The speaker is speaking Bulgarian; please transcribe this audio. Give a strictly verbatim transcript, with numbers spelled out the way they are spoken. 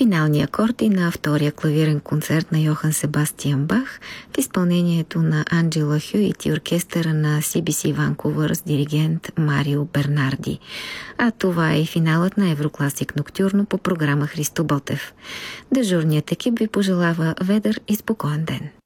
финални акорди на втория клавирен концерт на Йохан Себастиан Бах в изпълнението на Анджела Хюит и оркестъра на Си Би Си Ванкувър с диригент Марио Бернарди. А това е и финалът на Еврокласик Ноктюрно по програма Христо Ботев. Дежурният екип ви пожелава ведър и спокоен ден.